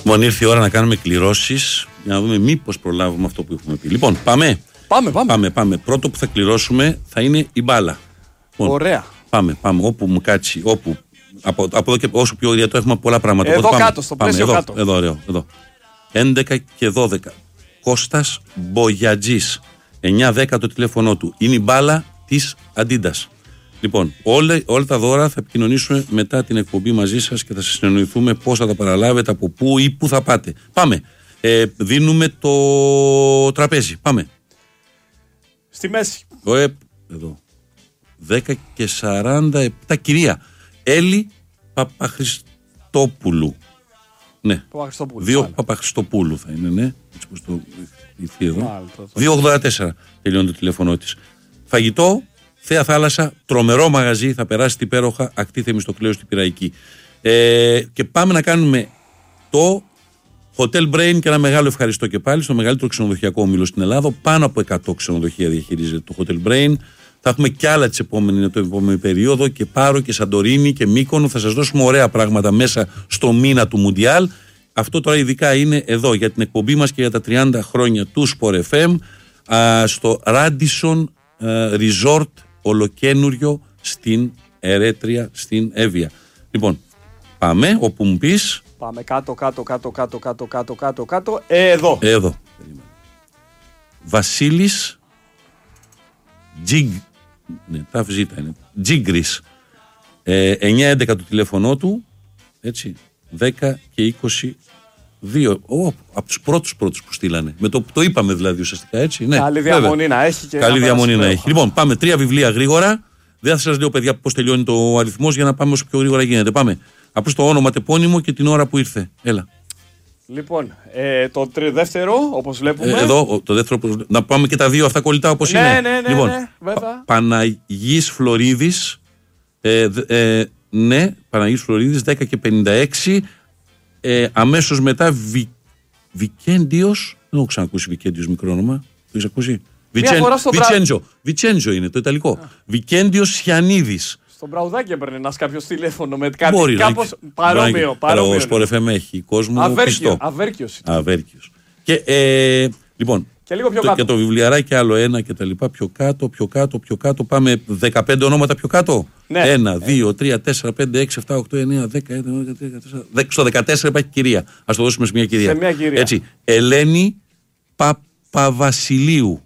Λοιπόν, ήρθε η ώρα να κάνουμε κληρώσεις για να δούμε μήπως προλάβουμε αυτό που έχουμε πει. Λοιπόν, πάμε. Πάμε. Πρώτο που θα κληρώσουμε θα είναι η μπάλα. Λοιπόν, ωραία. Πάμε. Όπου μου κάτσει, όπου. Από εδώ και όσο πιο γιατί έχουμε πολλά πράγματα. Εδώ κάτω, στο πλαίσιο κάτω. Εδώ. 11 και 12. Κώστας Μπογιατζής. 9-10 το τηλέφωνο του. Είναι η μπάλα της Αντίντας. Λοιπόν, όλα τα δώρα θα επικοινωνήσουμε μετά την εκπομπή μαζί σας και θα σας συνεννοηθούμε πώς θα τα παραλάβετε, από πού ή πού θα πάτε. Πάμε. Δίνουμε το τραπέζι. Πάμε. Στη μέση. Εδώ. 10 και 47. Κυρία Έλλη Παπαχριστόπουλου. Ναι. 2 Παπαχριστοπούλου θα είναι, ναι. Έτσι πως το ηθεί εδώ. 284 τελειώνει το τηλέφωνο της. Φαγητό, Θέα Θάλασσα, τρομερό μαγαζί, θα περάσετε υπέροχα, ακτή Θεμιστοκλέου στην Πειραϊκή. Και πάμε να κάνουμε το Hotel Brain και ένα μεγάλο ευχαριστώ και πάλι στο μεγαλύτερο ξενοδοχειακό όμιλο στην Ελλάδα. Πάνω από 100 ξενοδοχεία διαχειρίζεται το Hotel Brain. Θα έχουμε κι άλλα την επόμενη περίοδο και Πάρο και Σαντορίνη και Μύκονο. Θα σας δώσουμε ωραία πράγματα μέσα στο μήνα του Μουντιάλ. Αυτό τώρα ειδικά είναι εδώ για την εκπομπή μας και για τα 30 χρόνια του Sport FM στο Radisson Resort ολοκένουριο στην Ερέτρια, στην Εύβοια. Λοιπόν, πάμε όπου μου πεις. Πάμε κάτω. Εδώ. Βασίλης τα βζίτα είναι. Τζίγκρις. 9-11 το τηλέφωνό του. Έτσι. 10 και 22. Από τους πρώτους που στείλανε. Με το είπαμε δηλαδή ουσιαστικά έτσι. Ναι, καλή διαμονή να έχει. Καλή διαμονή να έχει. Λοιπόν, πάμε 3 βιβλία γρήγορα. Δεν θα σας λέω, παιδιά, πώς τελειώνει το αριθμός για να πάμε όσο πιο γρήγορα γίνεται. Πάμε. Απλώς το όνομα, τεπώνυμο και την ώρα που ήρθε. Έλα. Λοιπόν, το δεύτερο, όπως βλέπουμε. Εδώ, το δεύτερο. Να πάμε και τα δύο αυτά κολλητά όπως είναι. Ναι, λοιπόν, βέβαια. Παναγής Φλωρίδης. Ναι, Παναγής Φλωρίδης, 10 και 56. Αμέσως μετά Βικέντιος. Δεν έχω ξανακούσει Βικέντιος μικρό όνομα. Το έχεις ακούσει? Βιτσέντζο είναι το ιταλικό. Βικέντιος Σιανίδης. Στον Μπραουδάκι έπαιρνε ένας κάποιος τηλέφωνο με κάτι κάπως παρόμοιο. Ο Sport FM έχει κόσμο πιστό. Αβέρκιος. Και λοιπόν, και λίγο πιο κάτω. Και το βιβλιαράκι άλλο ένα και τα λοιπά. Πιο κάτω. Πάμε 15 ονόματα πιο κάτω. Ναι. 1, 2, 3, 4, 5, 6, 7, 8, 9, 10, 11, 12, 13. Στο 14 υπάρχει κυρία. Ας το δώσουμε σε μια κυρία. Έτσι. Ελένη Παπαβασιλείου.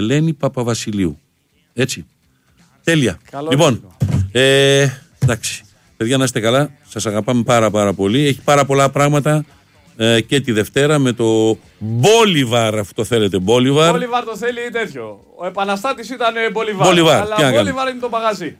Έτσι. Τέλεια. Καλό λοιπόν, εντάξει. Παιδιά, να είστε καλά. Σας αγαπάμε πάρα πολύ. Έχει πάρα πολλά πράγματα και τη Δευτέρα με το Μπόλιβαρ. Αυτό θέλετε, Μπόλιβαρ. Μπόλιβαρ το θέλει τέτοιο. Ο επαναστάτης ήταν Μπόλιβαρ. Αλλά Μπόλιβαρ είναι το μαγαζί.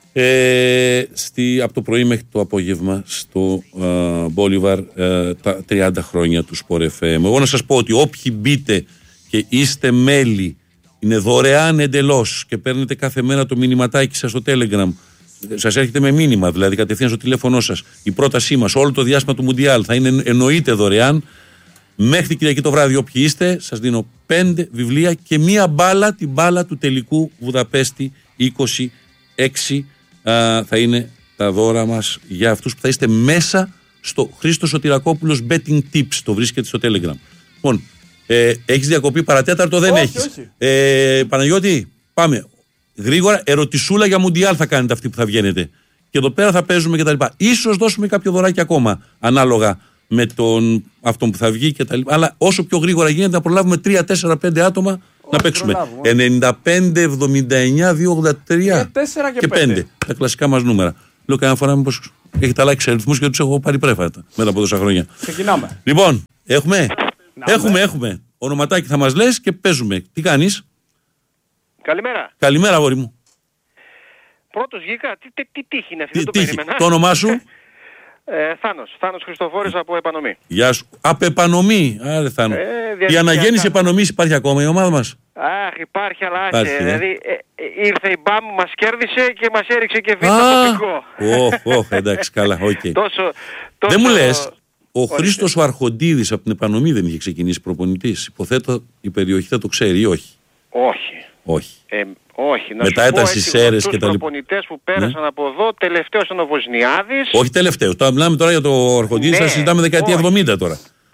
Από το πρωί μέχρι το απόγευμα στο Μπόλιβαρ τα 30 χρόνια του Sport FM. Εγώ να σας πω ότι όποιοι μπείτε και είστε μέλη, είναι δωρεάν εντελώς και παίρνετε κάθε μέρα το μηνυματάκι σας στο Telegram. Σας έρχεται με μήνυμα, δηλαδή κατευθείαν στο τηλέφωνό σας. Η πρότασή μας όλο το διάστημα του Μουντιάλ θα είναι εννοείται δωρεάν. Μέχρι την Κυριακή το βράδυ, όποιοι είστε, σας δίνω 5 βιβλία και μία μπάλα, την μπάλα του τελικού Βουδαπέστη 26. Θα είναι τα δώρα μας για αυτούς που θα είστε μέσα στο Χρήστος Σωτηρακόπουλος Betting Tips. Το βρίσκεται στο Telegram. Λοιπόν, έχεις διακοπή παρατέταρτο? Δεν έχεις. Παναγιώτη, πάμε. Γρήγορα, ερωτησούλα για Μουντιάλ θα κάνετε αυτοί που θα βγαίνετε. Και εδώ πέρα θα παίζουμε και τα λοιπά. Ίσως δώσουμε κάποιο δωράκι ακόμα, ανάλογα με αυτόν που θα βγει και τα λοιπά. Αλλά όσο πιο γρήγορα γίνεται να προλάβουμε 3, 4, 5 άτομα να παίξουμε. 95, 79, 283 και 5. Τα κλασικά μας νούμερα. Λέω κανένα φορά μήπως έχετε αλλάξει αριθμούς και τους έχω πάρει πρέφατα μετά από τόσα χρόνια. Ξεκινάμε. Λοιπόν, έχουμε. Ονοματάκι θα μας λες και παίζουμε. Τι κάνεις? Καλημέρα. Καλημέρα, αγόρι μου. Πρώτος βγήκα. Τι τύχη είναι αυτή, δεν το περίμενα. Το όνομά σου? Θάνος Χριστοφόρης από Επανομή. Γεια σου. Από Επανομή. Άρε Θάνο. Η αναγέννηση Επανομής υπάρχει ακόμα η ομάδα μας? Αχ, υπάρχει, αλλά δηλαδή ήρθε η μπαμ, μας κέρδισε και μας έριξε και β' τοπικό. Εντάξει, καλά, οκ. Τόσο... Δεν μου λες, ο Χρήστος ο Αρχοντίδης από την Επανομή δεν είχε ξεκινήσει προπονητής? Υποθέτω η περιοχή θα το ξέρει ή όχι? Όχι. Μετά ήταν στις Σέρρες και τα λοιπά. Τους προπονητές που πέρασαν από εδώ, τελευταίος ήταν ο Βοσνιάδης. Όχι τελευταίος, τώρα μιλάμε τώρα για το Αρχοντίδη, θα συζητάμε δεκαετία 70 τώρα.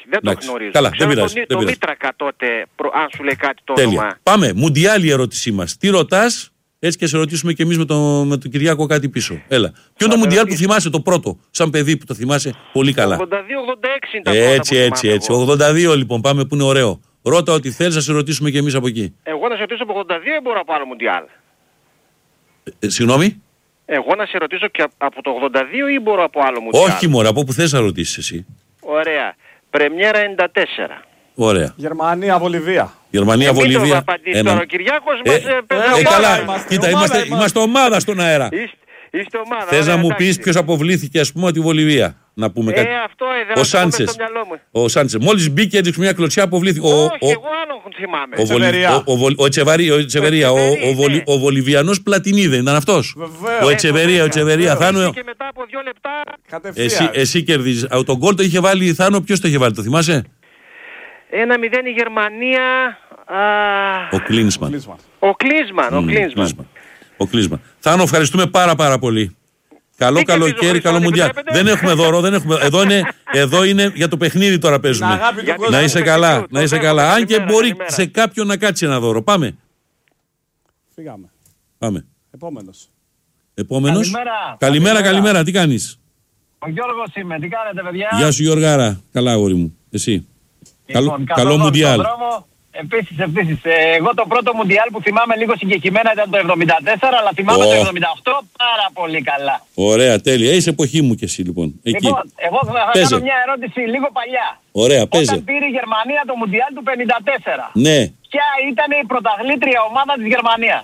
Δεν το γνωρίζω. Καλά, δεν πειράζει. Το Μήτρακα τότε, αν σου λέει κάτι το τέλεια. όνομα. Πάμε. Μουντιάλ η ερώτησή μας. Τι ρωτάς, έτσι και σε ρωτήσουμε και εμείς με τον Κυριάκο κάτι πίσω. Έλα. Ποιο είναι το Μουντιάλ που θυμάσαι το πρώτο, σαν παιδί που το θυμάσαι πολύ καλά? 82-86 είναι τα πρώτα. Έτσι. 82 λοιπόν, πάμε που είναι ωραίο. Ρώτα ό,τι θέλεις, να σε ρωτήσουμε και εμείς από εκεί. Εγώ να σε ρωτήσω από 82 ή μπορώ από άλλο Μουντιάλ? Συγγνώμη. Εγώ να σε ρωτήσω και από το 82 ή μπορώ από άλλο Μουντιάλ? Όχι μωρέ, από που θες να ρωτήσεις εσύ. Ωραία. Πρεμιέρα 94. Ωραία. Γερμανία-Βολιβία. Γερμανία-Βολιβία. Θα απαντήσει τώρα ο Κυριάκος μας. Καλά. Κοίτα, είμαστε ομάδα στον αέρα. Είστε ομάδα. Θες να μου πεις ποιος αποβλήθηκε, ας πούμε, από τη Βολιβία? Να πούμε κάτι. Αυτό ο Σάντσες. Ο Σάντσες. Μόλις μπήκε, έδειξε μια κλωτσιά, αποβλήθηκε. Όχι, εγώ άλλον θυμάμαι. Ο Ετσεβερία. Ο Βολιβιανός Πλατινί δεν ήταν αυτός? Ο Ετσεβερία. Θάνο. Και μετά από 2 λεπτά. Εσύ κερδίζεις. Τον γκολ το είχε βάλει Θάνο, ποιος το είχε βάλει, το θυμάσαι? 1-0 η Γερμανία. Ο Κλίνσμαν. Ο Κλίνσμαν. Θάνο, ευχαριστούμε πάρα πολύ. Καλό καλοκαίρι, καλό Μουντιάλ. Δεν έχουμε δώρο, εδώ είναι για το παιχνίδι τώρα παίζουμε. Να είσαι καλά. Αν και μπορεί σε κάποιον να κάτσει ένα δώρο. Πάμε. Φύγαμε. Πάμε. Επόμενος. Καλημέρα. Τι κάνεις? Ο Γιώργος είμαι. Τι κάνετε, παιδιά? Γεια σου Γιωργάρα. Καλά αγόρι μου. Εσύ? Καλό Μουντιάλ. Επίσης. Εγώ το πρώτο Μουντιάλ που θυμάμαι λίγο συγκεκριμένα ήταν το 74, αλλά θυμάμαι το 78 πάρα πολύ καλά. Ωραία, τέλεια. Είσαι εποχή μου κι εσύ λοιπόν. Εκεί. Λοιπόν, εγώ θα κάνω μια ερώτηση λίγο παλιά. Ωραία, παίζε. Όταν πήρε η Γερμανία το Μουντιάλ του 54, ναι. ποια ήταν η πρωταθλήτρια ομάδα της Γερμανίας?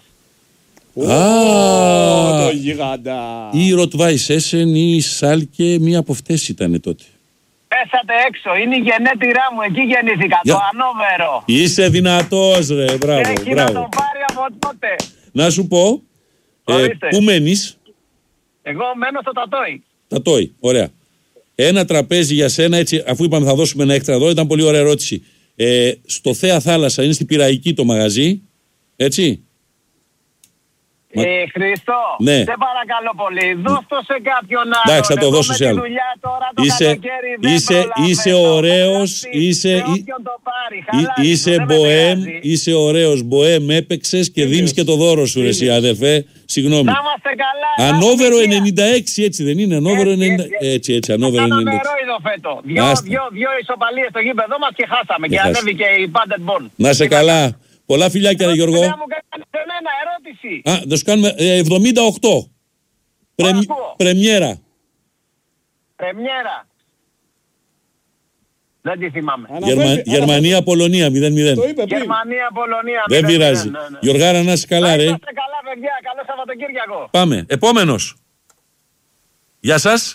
Το γίγαντα. Ή η Ροτβάις Έσεν ή η Σάλκε, μία από αυτές ήταν τότε. Πέσατε έξω, είναι η γενέτειρά μου, εκεί γεννήθηκα, το Ανόβερο. Είσαι δυνατός ρε, μπράβο. Έχει να το πάρει από τότε. Να σου πω, πού μένεις? Εγώ μένω στο Τατόι. Τατόι, ωραία. Ένα τραπέζι για σένα, έτσι, αφού είπαμε θα δώσουμε ένα έξτρα εδώ, ήταν πολύ ωραία ερώτηση. Στο Θέα Θάλασσα, είναι στην Πειραϊκή το μαγαζί, έτσι. Χρήστο, ναι. Σε παρακαλώ πολύ, δώσ' το σε κάποιον άλλο. Εντάξει, θα το δώσω σε άλλο. Είσαι ωραίος, είσαι ωραίος μποέμ, έπαιξες και δίνεις και το δώρο σου, εσύ αδερφέ. Συγγνώμη. Να είμαστε καλά. Ανόβερο 96, έτσι δεν είναι? Ανόβερο 96. Έτσι, Ανόβερο 96. Κάναμε ρόιδο φέτο. Δυο ισοπαλίες στο γήπεδο μας και χάσαμε. Και ανέβηκε η Paderborn. Να είσαι καλά. Πολλά φιλιάκια ρε Γιώργο. Ερώτηση. Να σου κάνουμε 78. Πρεμιέρα. Δεν τη θυμάμαι. Γερμανία-Πολωνία 0-0. Γερμανία-Πολωνία. Δεν πειράζει. Ναι. Γιωργάρα, να είσαι καλά ρε. Να είστε καλά παιδιά. Καλό Σαββατοκύριακο. Πάμε. Επόμενος. Γεια σας.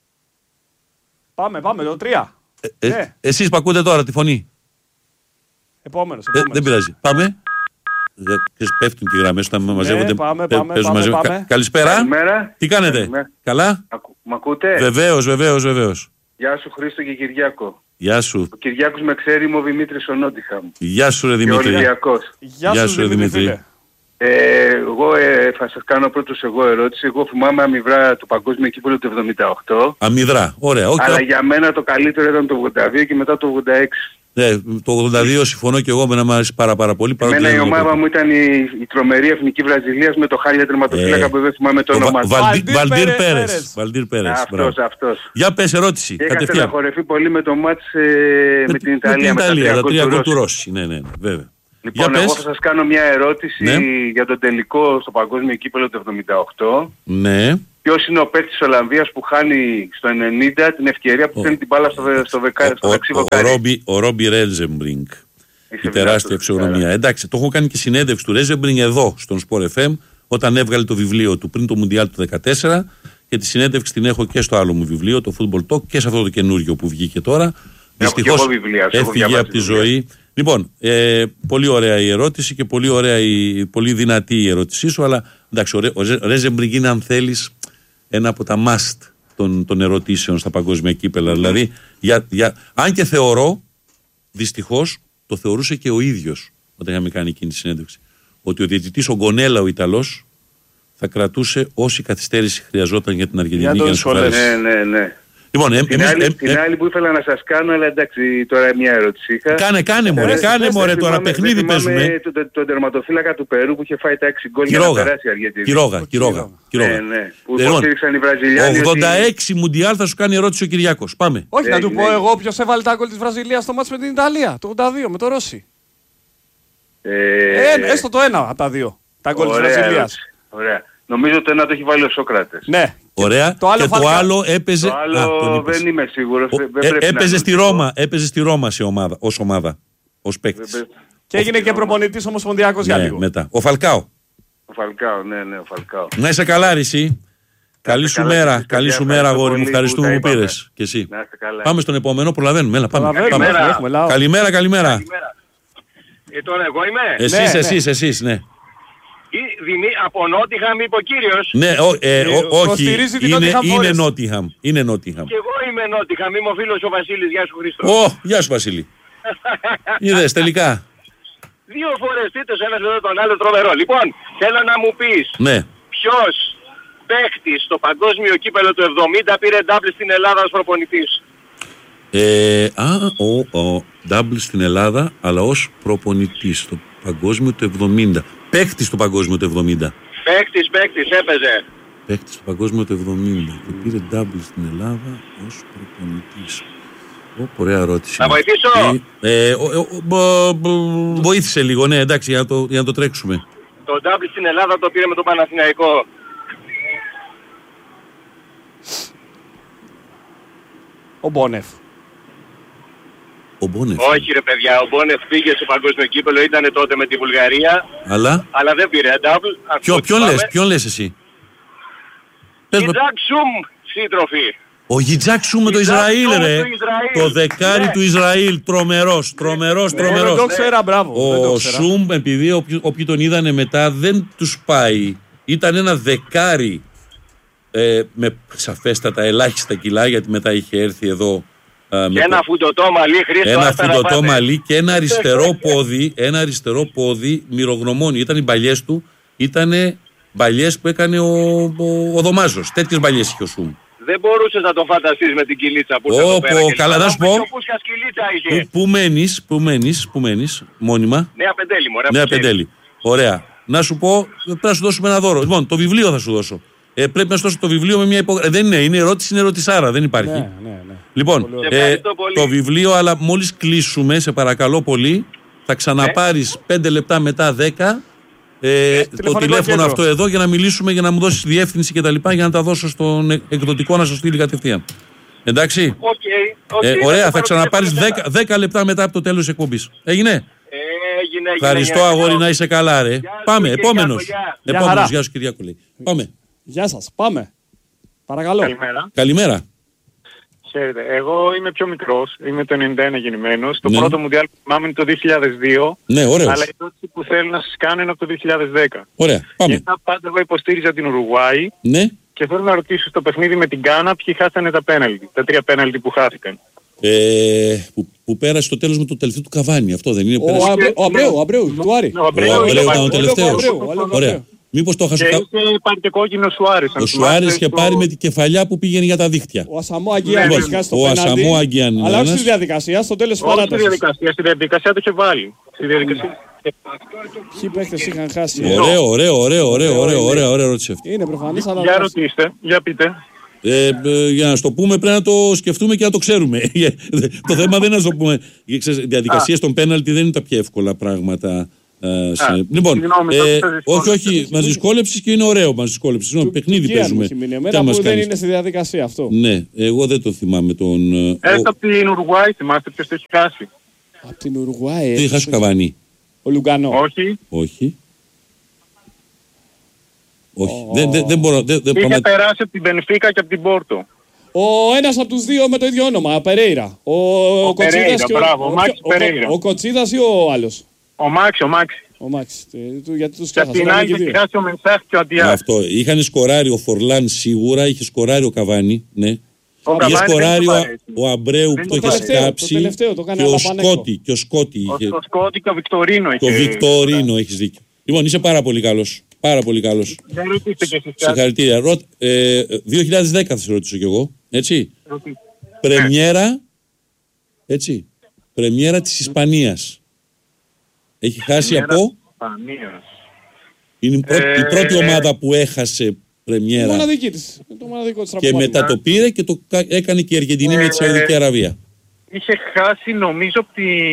Πάμε το 3. Εσείς που ακούτε τώρα τη φωνή. Επόμενος. Δεν πειράζει. Πάμε. Πέφτουν και οι γραμμές όταν μαζεύονται. Πάμε. Καλησπέρα. Καλημέρα. Τι κάνετε? Καλημέρα. Καλά. Μ' ακούτε? Βεβαίως. Γεια σου Χρήστο και Κυριάκο. Γεια σου. Ο Κυριάκος με ξέρει, είμαι ο Δημήτρης ο Νότιχαμ. Γεια σου ρε Δημήτρη. Και Ολυμπιακός. Γεια σου ρε Δημήτρη. Εγώ θα σας κάνω πρώτος εγώ ερώτηση. Εγώ θυμάμαι αμυδρά το παγκόσμιο κύπελλο του 78. Αμυδρά, ωραία. Αλλά για μένα το καλύτερο ήταν το 82 και μετά το 86. Ναι, το 82 συμφωνώ και εγώ, με να μου αρέσει πάρα πολύ. Εμένα η ομάδα μου ήταν η τρομερή εθνική Βραζιλίας με το χάλια τερματοφύλακα που δεν θυμάμαι το όνομα του. Βαλντίρ Πέρες. Αυτός. Για πες ερώτηση. Είχα στεναχωρηθεί πολύ με το μάτς με την Ιταλία. Με τα 3 γκολ του Ρώση. Ναι, βέβαια. Λοιπόν, εγώ θα σας κάνω μια ερώτηση για τον τελικό στο παγκόσμιο κύπελλο του 78. Ναι. Ποιος είναι ο παίκτης της Ολλανδίας που χάνει στο 90 την ευκαιρία που φέρνει την μπάλα στο δεξί βοκάρι? Ο Ρόμπι Ρέλζεμπρινγκ. Η τεράστια εξωγνωμία. Εντάξει, το έχω κάνει και συνέντευξη του Ρέλζεμπρινγκ εδώ στον Sport FM όταν έβγαλε το βιβλίο του πριν το Μουντιάλ του 2014 και τη συνέντευξη την έχω και στο άλλο μου βιβλίο, το Football Talk, και σε αυτό το καινούργιο που βγήκε τώρα. Δυστυχώς έφυγε από τη ζωή. Λοιπόν, πολύ ωραία η ερώτηση και πολύ δυνατή η ερώτησή σου, αλλά εντάξει, ο Ρέλζεμπρινγκ είναι, αν θέλεις, ένα από τα must των ερωτήσεων στα παγκόσμια κύπελλα. Δηλαδή, αν και θεωρώ, δυστυχώς, το θεωρούσε και ο ίδιος όταν είχαμε κάνει εκείνη τη συνέντευξη, ότι ο διαιτητής ο Γκονέλα ο Ιταλός θα κρατούσε όση καθυστέρηση χρειαζόταν για την Αργεντινή για να σου Ναι. Λοιπόν, την άλλη που ήθελα να σας κάνω, αλλά εντάξει, τώρα μια ερώτηση είχα. Κάνε μωρέ τώρα, παιχνίδι παίζουμε. Τον τερματοφύλακα του Περού που είχε φάει τα 6 γκολ για να περάσει η Αργεντινή. Κυρώγα. Ναι, που υποστήριξαν οι Βραζιλιάνοι. 86 Μουντιάλ θα σου κάνει ερώτηση ο Κυριάκος. Πάμε. Όχι, να του πω εγώ ποιος έβαλε τα γκολ της Βραζιλίας στο μάτς με την Ιταλία, το 82, με το Ρώση. Έστω το ένα από τα δύο, τα γκολ της Βραζιλίας. Ωραία. Νομίζω το ένα το έχει βάλει ο Σόκρατες. Ναι. Ωραία. Το άλλο, και το άλλο έπαιζε. Το άλλο δεν είμαι σίγουρος. Έπαιζε στη Ρώμα ως ομάδα. Ως παίκτης. Και έγινε και προπονητής ομοσπονδιακός για λίγο. Μετά. Ο Φαλκάο. Ο Φαλκάο. Να είσαι καλά, Ρησί. Καλή σου μέρα, αγόρι μου. Ευχαριστούμε που πήρες. Και εσύ. Πάμε στον επόμενο, προλαβαίνουμε. Έλα, πάμε. Καλημέρα. Τώρα εγώ είμαι. Εσείς, ναι. Από Νότιχαμ είπε ο κύριος. Ναι, όχι, είναι Νότιχαμ. Και εγώ είμαι Νότιχαμ, είμαι ο φίλος ο Βασίλης. Γεια σου Χρήστο. Γεια σου Βασίλη. Είδες τελικά. 2 φορές τρίτος, ένας εδώ τον άλλο, τρομερό. Λοιπόν, θέλω να μου πεις, ποιος παίχτης στο παγκόσμιο κύπελλο του 70 πήρε double στην Ελλάδα ως προπονητής? Ο double στην Ελλάδα, αλλά ως προπονητής στο παγκόσμιο του 70. Παίκτης στο παγκόσμιο του 70. Παίκτης, έπαιζε. Παίκτης στο παγκόσμιο του 70 και πήρε double στην Ελλάδα ως προπονητής. Ωραία ερώτηση. Να βοηθήσω. Βοήθησε λίγο, ναι, εντάξει, για να το τρέξουμε. Το double στην Ελλάδα το πήρε με τον Παναθηναϊκό. Ο Μπόνεφ. Όχι ρε παιδιά, ο Μπόνεφ πήγε στο παγκόσμιο κύπελλο, ήταν τότε με τη Βουλγαρία. Αλλά δεν πήρε double. Ποιον λες εσύ? Γιτζάκ Σουμ, σύντροφοι. Ο Γιτζάκ Σουμ με το Ισραήλ, ρε. Το δεκάρι του Ισραήλ. Τρομερός. Δεν το ξέρα, μπράβο. Ο Σουμ, επειδή όποιοι τον είδανε μετά δεν τους πάει. Ήταν ένα δεκάρι με σαφέστατα ελάχιστα κιλά, γιατί μετά είχε έρθει εδώ. Και ένα φουντωτό μαλλί, Χρήστο. Ένα φουντωτό μαλλί και ένα αριστερό πόδι μυρογνωμόνι. Ήταν οι μπαλιές του, ήταν μπαλιές που έκανε ο Δωμάζος. Τέτοιες μπαλιές είχε ο Σουμ. Δεν μπορούσες να το φανταστείς με την κυλίτσα που καλά, να σου πω. Πού μένεις, μόνιμα? Νέα Πεντέλη. Ωραία. Να σου πω, πρέπει να σου δώσουμε ένα δώρο. Λοιπόν, το βιβλίο θα σου δώσω. Πρέπει να σου δώσω το βιβλίο με μια υπογραφή. Δεν είναι ερώτηση, είναι ερωτησάρα, δεν υπάρχει. Ναι. Λοιπόν, το βιβλίο, αλλά μόλις κλείσουμε, σε παρακαλώ πολύ, θα ξαναπάρεις 5 λεπτά μετά 10 το τηλέφωνο αυτό εδώ για να μιλήσουμε, για να μου δώσεις διεύθυνση κτλ. Για να τα δώσω στον εκδοτικό να σου στείλει κατευθείαν. Εντάξει. Ωραία, θα ξαναπάρεις 10 λεπτά μετά από το τέλος της εκπομπής. Έγινε? Ευχαριστώ αγόρι, να είσαι καλά ρε. Πάμε, επόμενος. Γεια σου Κυριάκο. Πάμε. Γεια σας, πάμε. Παρακαλώ. Καλημέρα. Ξέρετε, εγώ είμαι πιο μικρός, είμαι το 91 γεννημένος. Το πρώτο Μουντιάλ που θυμάμαι είναι το 2002. Ναι, ωραίος. Αλλά η ερώτηση που θέλω να σας κάνω είναι από το 2010. Ωραία, πάμε. Γιατί πάντα εγώ υποστήριζα την Ουρουγουάη. Ναι. Και θέλω να ρωτήσω στο παιχνίδι με την Γκάνα ποιοι χάσανε τα πέναλτι. Τα 3 πέναλτι που χάθηκαν. Που πέρασε στο τέλος με το τελευταίο του Καβάνι. Αυτό δεν είναι? Ο Αμπρέου, του Άρη. Ο Αμπρέου ήταν ο τελευταίος. Ωραία. Μήπως το έχασε? Και πάρει και κόκκινο ο Σουάρες. Ο Σουάρες είχε πάρει με την κεφαλιά που πήγαινε για τα δίχτυα. Ο Ασαμό Αγγιάν είχε χάσει το πέναλτι. Αλλά όχι στη διαδικασία, στο τέλος της παράτασης. Στη διαδικασία το είχε βάλει. Ποιοι παίκτες είχαν χάσει? Ωραία ερώτηση αυτή. Είναι προφανής, αλλά... Για ρωτήστε, για πείτε. Για να το πούμε πρέπει να το σκεφτούμε και να το ξέρουμε. Το θέμα δεν είναι να το πούμε. Οι διαδικασίες των πέναλτι δεν είναι τα πιο εύκολα πράγματα. Λοιπόν, όχι, μας δυσκόλεψες και είναι ωραίο μας δυσκόλεψες. Παιχνίδι παίζουμε. Εμένα που δεν είναι στη διαδικασία αυτό. Ναι, εγώ δεν το θυμάμαι τον... Από την Ουρουγουάη θυμάστε ποιος το έχει χάσει? Από την Ουρουγουάη. Τι χάσει ο Καβάνι? Ο Λουγκανό. Όχι. Δεν μπορώ. Είχε περάσει από την Μπενφίκα και από την Πόρτο. Ένας από τους δύο με το ίδιο όνομα, Περέιρα. Ο Κοτσίδας και ο Κοτσίδας ή ο άλλος? Ο Μάξι. Γιατί τους και την άλλη είχε χάσει ο Μενσάχ και ο Αντιάς. Αυτό. Είχαν σκοράρει ο Φορλάν σίγουρα, είχε σκοράρει ο Καβάνι, ναι. Είχε σκοράρει ο Αμπρέου που το είχε σκάψει και ο Σκότι. Ο Σκότι και ο Βικτορίνο. Το Βικτορίνο, έχεις δίκιο. Λοιπόν, είσαι πάρα πολύ καλός. Πάρα πολύ καλός. Συγχαρητήρια. 2010 θα σε ρωτήσω κι εγώ. Έτσι. Πρεμιέρα. Έτσι. Πρεμιέρα της Ισπανίας. Έχει χάσει από. Είναι η πρώτη ομάδα που έχασε πρεμιέρα. Το μοναδική της. Και μετά το πήρε και το έκανε και η Αργεντινή με τη Σαουδική Αραβία. Είχε χάσει νομίζω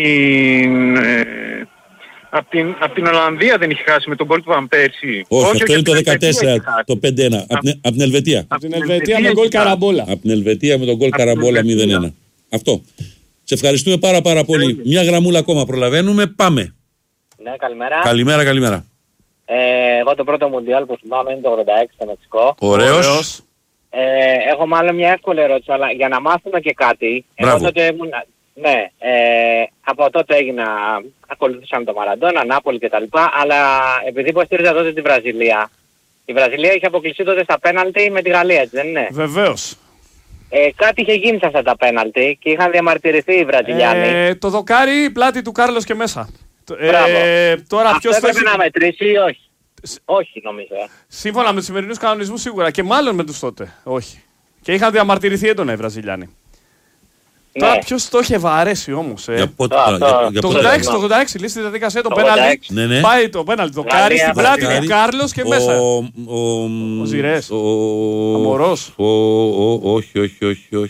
από την Ολλανδία, δεν είχε χάσει με τον γκολ του Βαν Πέρσι. Όχι, αυτό είναι το 14, το 5-1. Από την Ελβετία. Από την Ελβετία με γκολ Καραμπόλα. Από την Ελβετία με τον γκολ Καραμπόλα 0-1. Αυτό. Σε ευχαριστούμε πάρα πολύ. Μια γραμμούλα ακόμα προλαβαίνουμε. Πάμε. Ναι, καλημέρα. Καλημέρα. Εγώ το πρώτο Μουντιάλ που θυμάμαι είναι το 86 στο Μεξικό. Ωραίος. Έχω μάλλον μια εύκολη ερώτηση, αλλά για να μάθουμε και κάτι. Εγώ τότε ήμουν. Ναι, από τότε ακολουθήσαμε τον Μαραντόνα, Νάπολη κτλ. Αλλά επειδή υποστήριζα τότε τη Βραζιλία, η Βραζιλία είχε αποκλειστεί τότε στα πέναλτι με τη Γαλλία, έτσι δεν είναι? Βεβαίως. Κάτι είχε γίνει σε αυτά τα πέναλτι και είχαν διαμαρτυρηθεί οι Βραζιλιάνοι. Το δοκάρι πλάτη του Κάρλος και μέσα. Τώρα αυτό έπρεπε να μετρήσει ή όχι? Όχι νομίζω. Σύμφωνα με τους σημερινούς κανονισμούς σίγουρα και μάλλον με τους τότε. Όχι. Και είχαν διαμαρτυρηθεί έντονα οι Βραζιλιάνοι. Ναι. Τώρα ποιος το είχε βαρέσει όμως. Το 86 λύσει τη διαδικασία το πέναλτι. Ναι. Πάει το πέναλτι το κάρι στην πλάτη του Κάρλος και μέσα. Ο Ζιρές. Ο Μωρός. Όχι.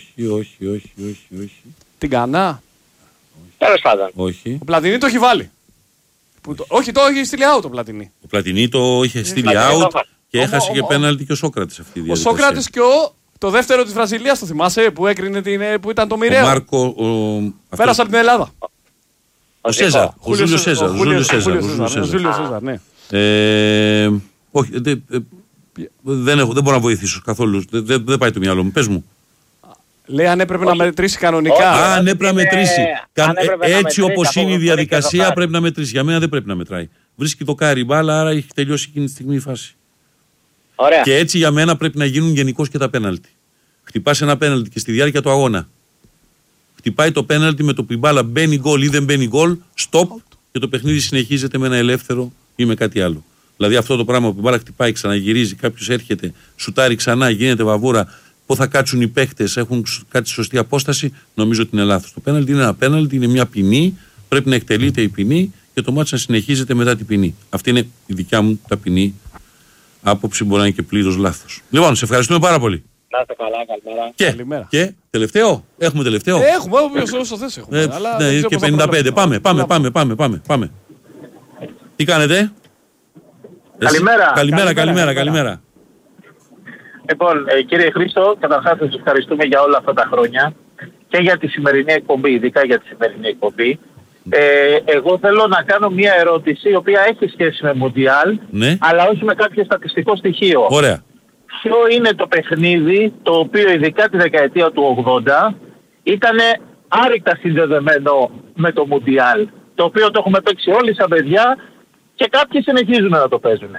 Την Κανά. Τέλος πάντων. Όχι. Ο Πλατινί το έχει βάλει. Όχι, το έχει στείλει out ο Πλατινί. Ο Πλατινί το είχε στείλει out και έχασε και πέναλτι και ο Σόκρατης αυτή τη διαδικασία. Ο Σόκρατης και το δεύτερο της Βραζιλίας, το θυμάσαι, που έκρινε που ήταν το μοιραίο. Ο Μάρκο. Πέρασε από την Ελλάδα. Ο Σέζαρ. Ο Ζούλιο Σέζαρ, ναι. Όχι, δεν μπορώ να βοηθήσω καθόλου. Δεν πάει το μυαλό μου. Πες μου. Λέει αν έπρεπε να μετρήσει κανονικά. Αν έπρεπε να μετρήσει. Έτσι όπως είναι η διαδικασία πρέπει να μετρήσει. Για μένα δεν πρέπει να μετράει. Βρίσκει το κάρι μπάλα, άρα έχει τελειώσει εκείνη τη στιγμή η φάση. Ωραία. Και έτσι για μένα πρέπει να γίνουν γενικώς και τα πέναλτι. Χτυπάς ένα πέναλτι και στη διάρκεια του αγώνα χτυπάει το πέναλτι με το που η μπάλα μπαίνει γκολ ή δεν μπαίνει γκολ, stop, και το παιχνίδι συνεχίζεται με ένα ελεύθερο ή με κάτι άλλο. Δηλαδή αυτό το πράγμα που η μπάλα χτυπάει, ξαναγυρίζει, κάποιος έρχεται, σουτάρει ξανά, γίνεται βαβούρα, πού θα κάτσουν οι παίκτες, έχουν κάτι σωστή απόσταση, νομίζω ότι είναι λάθος. Το πέναλτι είναι ένα πέναλτι, είναι μια ποινή, πρέπει να εκτελείται η ποινή και το μάτς να συνεχίζεται μετά την ποινή. Αυτή είναι η δικιά μου ταπεινή άποψη, μπορεί να είναι και πλήρως λάθος. Λοιπόν, σε ευχαριστούμε πάρα πολύ. Να είστε καλά, καλημέρα. Και τελευταίο, έχουμε τελευταίο. Έχουμε, όσο θες έχουμε. Ναι, και 55. Πάμε. Τι κάνετε? Καλημέρα. Λοιπόν, κύριε Χρήστο, καταρχάς σας ευχαριστούμε για όλα αυτά τα χρόνια και για τη σημερινή εκπομπή, ειδικά για τη σημερινή εκπομπή. Εγώ θέλω να κάνω μια ερώτηση η οποία έχει σχέση με Μουντιάλ, ναι, αλλά όχι με κάποιο στατιστικό στοιχείο. Ωραία. Ποιο είναι το παιχνίδι το οποίο ειδικά τη δεκαετία του 80 ήταν άρρηκτα συνδεδεμένο με το Μουντιάλ, το οποίο το έχουμε παίξει όλοι σαν παιδιά και κάποιοι συνεχίζουν να το παίζουν.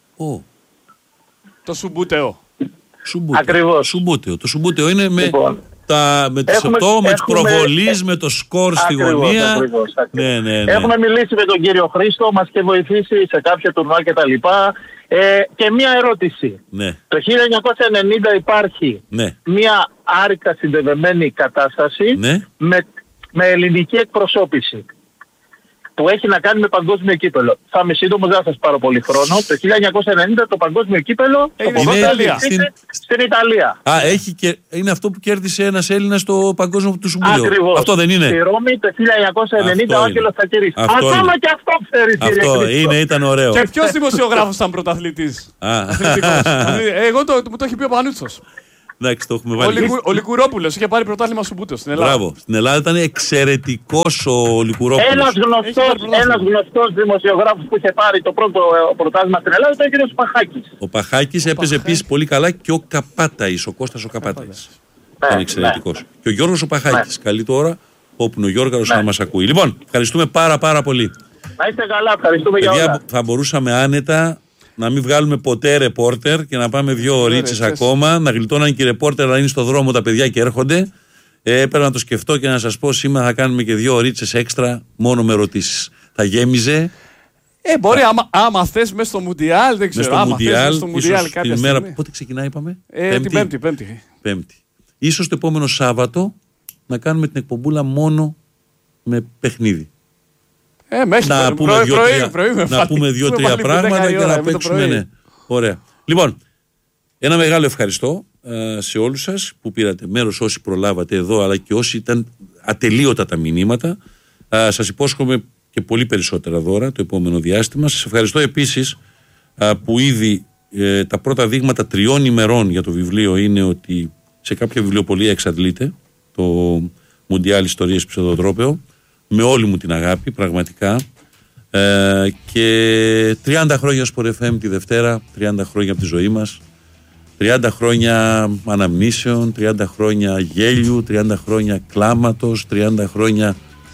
Το Σουμπούτεο. Ακριβώς. Το Σουμπούτεο είναι με τις 8, με τις προβολείς, με το σκορ στη γωνία. Ακριβώς. Ναι. Έχουμε μιλήσει με τον κύριο Χρήστο, μας και βοηθήσει σε κάποια τουρνουά κτλ. Και μία ερώτηση. Ναι. Το 1990 υπάρχει μία άρρηκτα συνδεδεμένη κατάσταση με ελληνική εκπροσώπηση που έχει να κάνει με παγκόσμιο κύπελο. Θα είμαι σύντομος, δεν θα σας πάρω πολύ χρόνο. Το 1990 το παγκόσμιο κύπελο στην Ιταλία. Είναι αυτό που κέρδισε ένας Έλληνας στο παγκόσμιο του Συμβουλίου. Ακριβώς. Αυτό δεν είναι? Στη Ρώμη το 1990 ο Άγγελος Τσακίρης. Ακόμα και αυτό ξέρεις, κύριε Χρήστο. Ήταν ωραίο. Και ποιος δημοσιογράφος ήταν πρωταθλητής? Εγώ μου το έχει πει ο Πανούτσος. Εντάξει, το έχουμε βάλει. Ο Λικουρόπουλος είχε πάρει πρωτάθλημα Σουμπούτεο στην Ελλάδα. Μπράβο. Στην Ελλάδα ήταν εξαιρετικός ο Λικουρόπουλος. Ένας γνωστός δημοσιογράφος που είχε πάρει το πρώτο πρωτάθλημα στην Ελλάδα ήταν ο κ. Παχάκης. Ο Παχάκης έπαιζε επίσης πολύ καλά και ο Καπάταης, ο Κώστας ο Καπάταης. Ήταν εξαιρετικός. Και ο Γιώργος ο Παχάκης. Καλή τώρα, όπου είναι ο Γιώργος να μας ακούει. Λοιπόν, ευχαριστούμε πάρα πολύ. Να είστε καλά, ευχαριστούμε για όλα. Θα μπορούσαμε άνετα να μην βγάλουμε ποτέ ρεπόρτερ και να πάμε 2 ωρίτσες ακόμα, να γλιτώναν και οι ρεπόρτερ να είναι στο δρόμο τα παιδιά και έρχονται. Έπρεπε να το σκεφτώ και να σας πω, σήμερα θα κάνουμε και 2 ωρίτσες έξτρα μόνο με ερωτήσεις. Θα γέμιζε Μπορεί άμα θες μέσα στο Μουντιάλ, δεν ξέρω. Άμα θες μέσα στο Μουντιάλ κάποια στιγμή. Πότε ξεκινάει, είπαμε? Την Πέμπτη. Ίσως το επόμενο Σάββατο να κάνουμε την εκπομπούλα μόνο με παιχνίδι. Να πούμε 2-3 πράγματα και να παίξουμε. Ναι. Ωραία. Λοιπόν, ένα μεγάλο ευχαριστώ σε όλους σας που πήρατε μέρος, όσοι προλάβατε εδώ, αλλά και όσοι ήταν ατελείωτα τα μηνύματα. Σας υπόσχομαι και πολύ περισσότερα δώρα το επόμενο διάστημα. Σας ευχαριστώ επίσης που ήδη τα πρώτα δείγματα 3 ημερών για το βιβλίο είναι ότι σε κάποια βιβλιοπωλεία εξαντλείται το Μουντιάλ Ιστορίες Ψευδοτρόπαιο, με όλη μου την αγάπη πραγματικά, και 30 χρόνια Sport FM τη Δευτέρα, 30 χρόνια από τη ζωή μας, 30 χρόνια αναμνήσεων, 30 χρόνια γέλιου, 30 χρόνια κλάματος, 30 χρόνια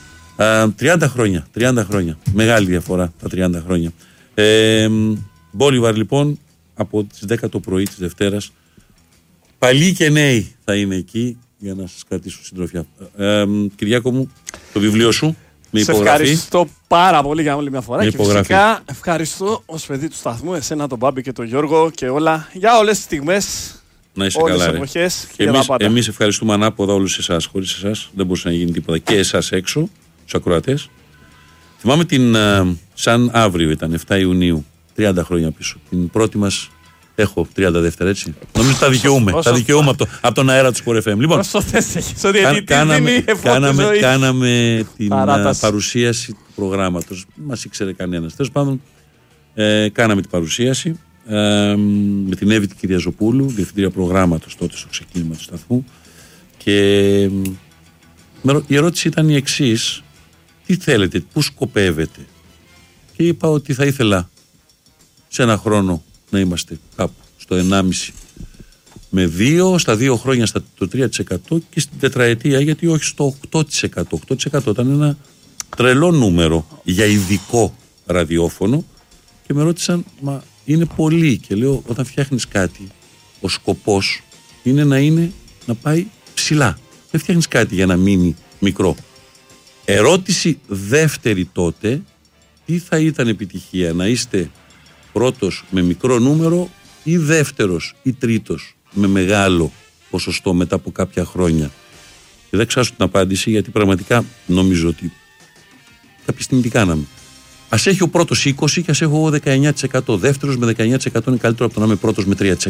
30 χρόνια. Μεγάλη διαφορά τα 30 χρόνια. Μπόλιβαρ λοιπόν από τις 10 το πρωί της Δευτέρας. Παλιοί και νέοι θα είναι εκεί για να σας κρατήσουν συντροφιά. Κυριάκο μου, το βιβλίο σου με υπογραφή. Σε ευχαριστώ πάρα πολύ για άλλη μια φορά. Και φυσικά ευχαριστώ ως παιδί του σταθμού εσένα, τον Μπάμπη και τον Γιώργο και όλα για όλες τις στιγμές. Να είσαι καλά, ρε. Εμείς ευχαριστούμε ανάποδα όλους εσάς. Χωρίς εσάς δεν μπορούσε να γίνει τίποτα. Και εσάς έξω, τους ακροατές. Θυμάμαι σαν αύριο ήταν 7 Ιουνίου, 30 χρόνια πίσω. Την πρώτη μας. Έχω 30 δεύτερα, έτσι. Νομίζω τα δικαιούμαι. Τα δικαιούμαι από τον αέρα του Sport FM. Λοιπόν, κάναμε την παρουσίαση του προγράμματος. Μας ήξερε κανένας. Τέλος πάντων, κάναμε την παρουσίαση με την Εύη την Κυριαζοπούλου, διευθύντρια προγράμματος τότε στο ξεκίνημα του σταθμού. Και η ερώτηση ήταν η εξής: τι θέλετε, πού σκοπεύετε? Και είπα ότι θα ήθελα σε ένα χρόνο να είμαστε κάπου στο 1,5 με 2, στα 2 χρόνια στο 3% και στην τετραετία γιατί όχι στο 8%. 8% ήταν ένα τρελό νούμερο για ειδικό ραδιόφωνο και με ρώτησαν, μα είναι πολύ, και λέω, όταν φτιάχνεις κάτι ο σκοπός είναι να πάει ψηλά, δεν φτιάχνεις κάτι για να μείνει μικρό. Ερώτηση δεύτερη τότε, τι θα ήταν επιτυχία, να είστε πρώτος με μικρό νούμερο ή δεύτερος ή τρίτος με μεγάλο ποσοστό μετά από κάποια χρόνια? Και δεν ξέρω την απάντηση, γιατί πραγματικά νομίζω ότι κάποια στιγμή τι κάναμε. Ας έχει ο πρώτος 20 και ας έχω εγώ 19%. Δεύτερος με 19% είναι καλύτερο από το να είμαι πρώτος με 3%.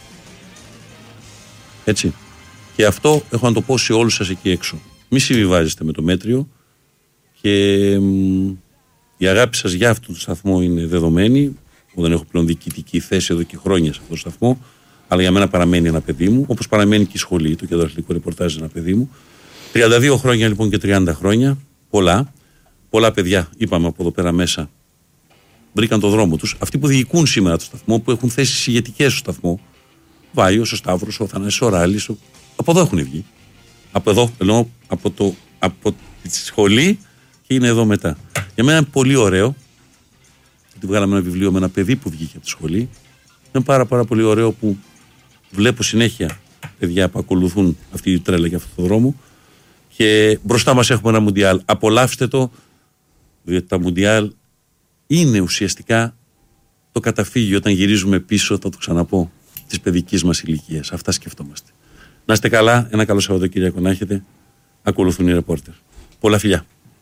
Έτσι. Και αυτό έχω να το πω σε όλους σας εκεί έξω. Μη συμβιβάζεστε με το μέτριο και η αγάπη σας για αυτόν τον σταθμό είναι δεδομένη. Δεν έχω πλέον διοικητική θέση εδώ και χρόνια σε αυτόν τον σταθμό, αλλά για μένα παραμένει ένα παιδί μου, όπως παραμένει και η σχολή, το κεντροαθλητικό ρεπορτάζ ένα παιδί μου. 32 χρόνια λοιπόν και 30 χρόνια, πολλά παιδιά, είπαμε από εδώ πέρα μέσα, βρήκαν το δρόμο τους. Αυτοί που διοικούν σήμερα το σταθμό, που έχουν θέσεις ηγετικές στο σταθμό, Βάιος, ο Σταύρος, ο Θανάσης, ο Ράλης, από εδώ έχουν βγει. Από εδώ, ενώ από τη σχολή και είναι εδώ μετά. Για μένα είναι πολύ ωραίο. Γιατί βγάλαμε ένα βιβλίο με ένα παιδί που βγήκε από τη σχολή. Είναι πάρα πολύ ωραίο που βλέπω συνέχεια παιδιά που ακολουθούν αυτή τη τρέλα και αυτόν τον δρόμο. Και μπροστά μας έχουμε ένα Μουντιάλ. Απολαύστε το, διότι τα Μουντιάλ είναι ουσιαστικά το καταφύγιο, όταν γυρίζουμε πίσω, θα το ξαναπώ, της παιδικής μας ηλικίας. Αυτά σκεφτόμαστε. Να είστε καλά, ένα καλό Σαββατοκύριακο να έχετε. Ακολουθούν οι ρεπόρτερ. Πολλά φιλιά.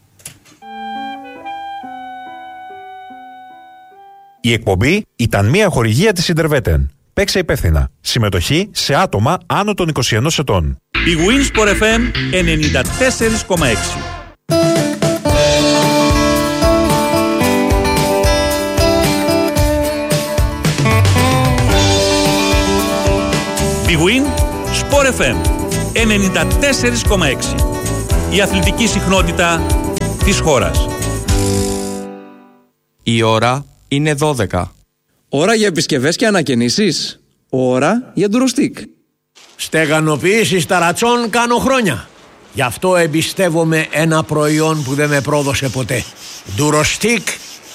Η εκπομπή ήταν μια χορηγία της Interveten. Παίξε υπεύθυνα. Συμμετοχή σε άτομα άνω των 21 ετών. Η Winsport FM 94,6. Big Win Sport FM 94,6. Η αθλητική συχνότητα της χώρας. Η ώρα είναι 12. Ώρα για επισκευές και ανακαινήσεις. Ώρα για ντουροστικ. Στεγανοποιήσεις ταρατσών κάνω χρόνια. Γι' αυτό εμπιστεύομαι ένα προϊόν που δεν με πρόδωσε ποτέ. Ντουροστικ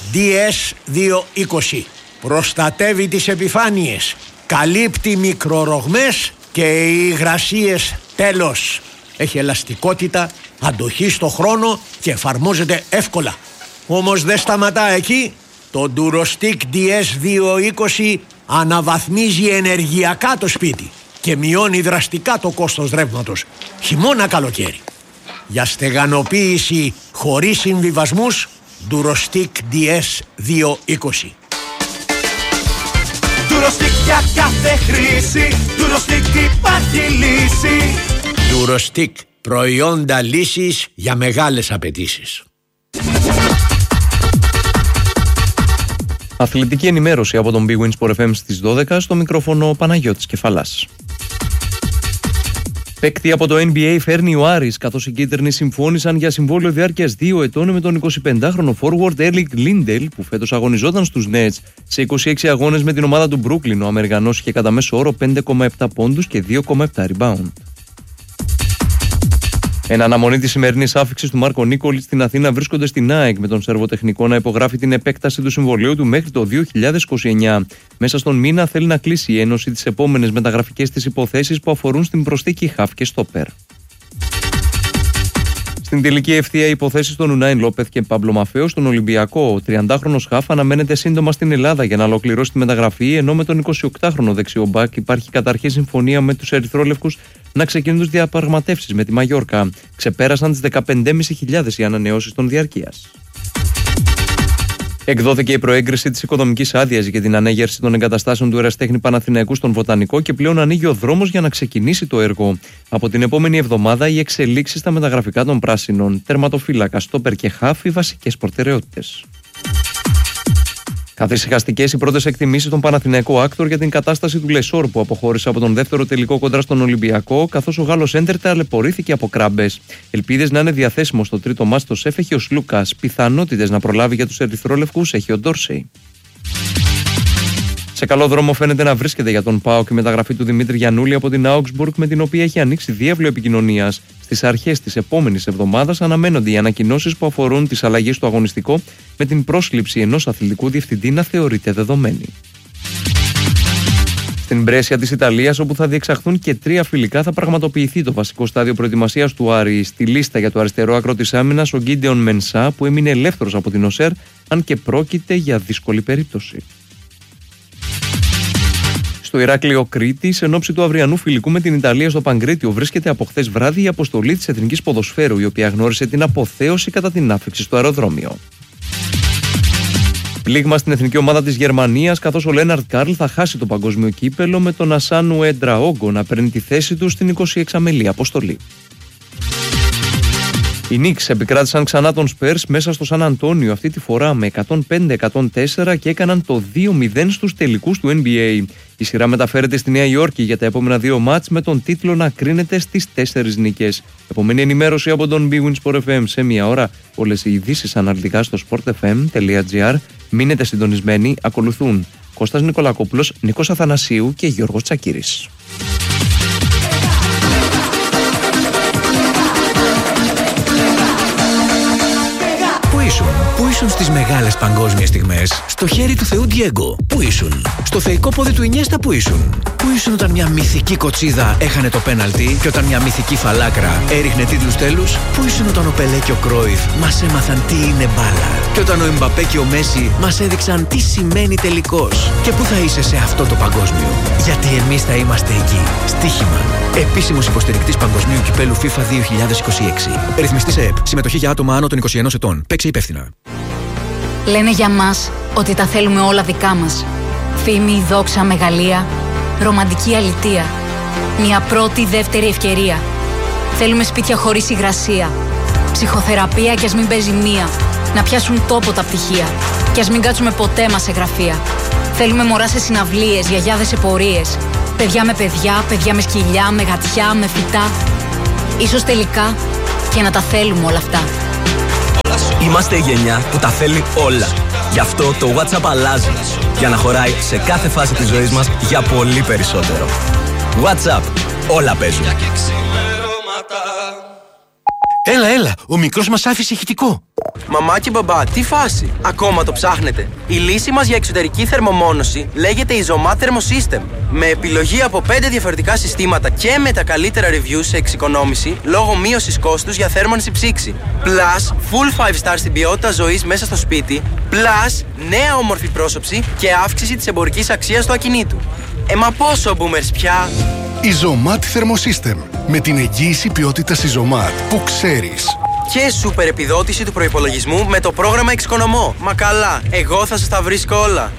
DS220. Προστατεύει τις επιφάνειες. Καλύπτει μικρορογμές και υγρασίες τέλος. Έχει ελαστικότητα, αντοχή στο χρόνο και εφαρμόζεται εύκολα. Όμως δεν σταματά εκεί. Το Durostick DS220 αναβαθμίζει ενεργειακά το σπίτι και μειώνει δραστικά το κόστος ρεύματος, χειμώνα καλοκαίρι. Για στεγανοποίηση χωρίς συμβιβασμούς, Durostick DS220. Durostick για κάθε χρήση, Durostick υπάρχει λύση. Durostick, προϊόντα λύσης για μεγάλες απαιτήσεις. Αθλητική ενημέρωση από τον Big Win Sport FM στις 12, στο μικρόφωνο Παναγιώτης Κεφαλάς. Παίκτη από το NBA φέρνει ο Άρης, καθώς οι κίτρινοι συμφώνησαν για συμβόλαιο διάρκειας 2 ετών με τον 25χρονο forward Erling Lindell, που φέτος αγωνιζόταν στους Nets. Σε 26 αγώνες με την ομάδα του Brooklyn, ο Αμερικανός είχε κατά μέσο όρο 5,7 πόντους και 2,7 rebound. Εν αναμονή της σημερινής άφιξης του Μάρκο Νίκολιτς στην Αθήνα βρίσκονται στην ΑΕΚ, με τον σερβοτεχνικό να υπογράφει την επέκταση του συμβολαίου του μέχρι το 2029. Μέσα στον μήνα θέλει να κλείσει η Ένωση τις επόμενες μεταγραφικές της υποθέσεις που αφορούν στην προσθήκη χαφ και στόπερ. Στην τελική ευθεία οι υποθέσεις των Ουνάιν Λόπεθ και Παμπλο Μαφέο στον Ολυμπιακό. Ο 30χρονος χαφ αναμένεται σύντομα στην Ελλάδα για να ολοκληρώσει τη μεταγραφή, ενώ με τον 28χρονο δεξιό μπακ υπάρχει καταρχήν συμφωνία με τους ερυθρόλευκους να ξεκινούν τις διαπραγματεύσεις με τη Μαγιόρκα. Ξεπέρασαν τις 15.500 οι ανανεώσεις των διαρκείας. Εκδόθηκε η προέγκριση της οικοδομικής άδειας για την ανέγερση των εγκαταστάσεων του Ερασιτέχνη Παναθηναϊκού στον Βοτανικό και πλέον ανοίγει ο δρόμος για να ξεκινήσει το έργο. Από την επόμενη εβδομάδα οι εξελίξεις στα μεταγραφικά των πράσινων, τερματοφύλακα, στόπερ και χάφ, οι βασικές προτεραιότητες. Καθησυχαστικές οι πρώτες εκτιμήσεις στον Παναθηναϊκό Άκτορ για την κατάσταση του Λεσόρ, που αποχώρησε από τον δεύτερο τελικό κοντρά στον Ολυμπιακό, καθώς ο Γάλλος έντερ ταλαιπωρήθηκε από κράμπες. Ελπίδες να είναι διαθέσιμο στο τρίτο μάτς στο ΣΕΦ έχει ο Σλούκας. Πιθανότητες να προλάβει για τους ερυθρόλευκους έχει ο Ντόρσεϊ. Σε καλό δρόμο φαίνεται να βρίσκεται για τον ΠΑΟΚ η μεταγραφή του Δημήτρη Γιαννούλη από την Augsburg, με την οποία έχει ανοίξει διάβλο επικοινωνίας. Στις αρχές της επόμενης εβδομάδας αναμένονται οι ανακοινώσεις που αφορούν τις αλλαγές στο αγωνιστικό, με την πρόσληψη ενός αθλητικού διευθυντή να θεωρείται δεδομένη. Στην Μπρέσια της Ιταλίας, όπου θα διεξαχθούν και 3 φιλικά, θα πραγματοποιηθεί το βασικό στάδιο προετοιμασίας του Άρη. Στη λίστα για το αριστερό άκρο της άμυνας ο Γκίντεον Μενσά, που έμεινε ελεύθερος από την ΟΣΕΡ, αν και πρόκειται για δύσκολη περίπτωση. Στο Ηράκλειο Κρήτης, εν ώψη του αυριανού φιλικού με την Ιταλία στο Παγκρίτιο, βρίσκεται από χθες βράδυ η αποστολή της Εθνικής Ποδοσφαίρου, η οποία γνώρισε την αποθέωση κατά την άφιξη στο αεροδρόμιο. Πλήγμα στην εθνική ομάδα της Γερμανίας, καθώς ο Λέναρτ Καρλ θα χάσει το παγκόσμιο κύπελο, με τον Ασάνου Εντραόγκο να παίρνει τη θέση του στην 26μελή αποστολή. Οι Νίξ επικράτησαν ξανά τον Σπέρς μέσα στο Σαν Αντώνιο, αυτή τη φορά με 105-104, και έκαναν το 2-0 στους τελικούς του NBA. Η σειρά μεταφέρεται στη Νέα Υόρκη για τα επόμενα 2 μάτς, με τον τίτλο να κρίνεται στις 4 νίκες. Επομένη ενημέρωση από τον Big Win Sport FM σε 1 ώρα. Όλες οι ειδήσεις αναλυτικά στο sportfm.gr. Μείνετε συντονισμένοι, ακολουθούν Κώστας Νικολακόπουλος, Νίκος Αθανασίου και Γιώργος Τσακύρης. Πού ήσουν στις μεγάλες παγκόσμιες στιγμές? Στο χέρι του Θεού Ντιέγκο. Πού ήσουν? Στο θεϊκό πόδι του Ινιέστα. Πού ήσουν? Πού ήσουν όταν μια μυθική κοτσίδα έχανε το πέναλτι και όταν μια μυθική φαλάκρα έριχνε τίτλους τέλους? Πού ήσουν όταν ο Πελέ και ο Κρόιφ μας έμαθαν τι είναι μπάλα? Και όταν ο Εμπαπέ και ο Μέση μας έδειξαν τι σημαίνει τελικός? Και πού θα είσαι σε αυτό το παγκόσμιο? Γιατί εμείς θα είμαστε εκεί. Στοίχημα. Επίσημος υποστηρικτής Παγκοσμίου Κυπέλου FIFA 2026. Ρυθμιστής ΕΕΠ. Συμμετοχή για άτομα άνω των 21 ετών. Παίξε υπεύθυνα. Λένε για μας ότι τα θέλουμε όλα δικά μας. Φήμη, δόξα, μεγαλεία, ρομαντική αλητεία. Μια πρώτη, δεύτερη ευκαιρία. Θέλουμε σπίτια χωρίς υγρασία. Ψυχοθεραπεία κι ας μην παίζει μία. Να πιάσουν τόπο τα πτυχία. Κι ας μην κάτσουμε ποτέ μας σε γραφεία. Θέλουμε μωρά σε συναυλίες, γιαγιάδες σε πορείες. Παιδιά με παιδιά, παιδιά με σκυλιά, με γατιά, με φυτά. Ίσως τελικά και να τα θέλουμε όλα αυτά. Είμαστε η γενιά που τα θέλει όλα. Γι' αυτό το WhatsApp αλλάζει, για να χωράει σε κάθε φάση της ζωής μας για πολύ περισσότερο. WhatsApp. Όλα παίζουν. Έλα, ο μικρός μας άφησε ηχητικό. Μαμά και μπαμπά, τι φάση! Ακόμα το ψάχνετε? Η λύση μας για εξωτερική θερμομόνωση λέγεται Isomat Thermosystem. Με επιλογή από 5 διαφορετικά συστήματα και με τα καλύτερα reviews σε εξοικονόμηση λόγω μείωσης κόστους για θέρμανση ψήξη. Plus, full 5 star στην ποιότητα ζωής μέσα στο σπίτι. Plus, νέα όμορφη πρόσωψη και αύξηση της εμπορικής αξίας του ακινήτου. Μα πόσο boomers πια! Isomat Thermosystem. Με την εγγύηση ποιότητας Isomat που ξέρεις. Και σούπερ επιδότηση του προϋπολογισμού με το πρόγραμμα Εξοικονομώ. Μα καλά, εγώ θα σας τα βρίσκω όλα.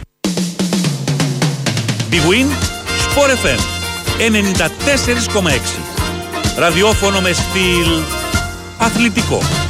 Big Win, Sport FM 94,6. Ραδιόφωνο με στυλ αθλητικό.